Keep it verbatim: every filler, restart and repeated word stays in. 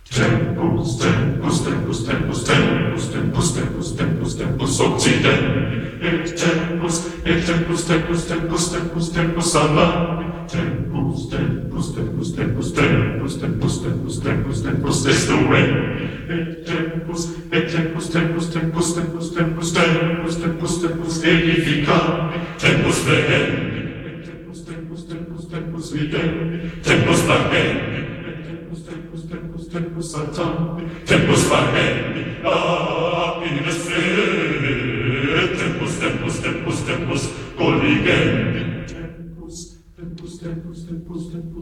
Tempus, tempus, tempus, tempus, tempus, tempus, tempus, tempus, tempus occident. Et tempus, et tempus, tempus, tempus, tempus, tempus amavi. Tempus, tempus, tempus, tempus, tempus, tempus, tempus, tempus, tempus destruent. Et tempus, et tempus, tempus, tempus, tempus, tempus, tempus, tempus, tempus edificavi. Tempus vehendi. Et tempus, tempus, tempus, tempus videndi. Tempus placendi. Tempus, tempus, tempus, tempus saltandi, tempus facendi, ah,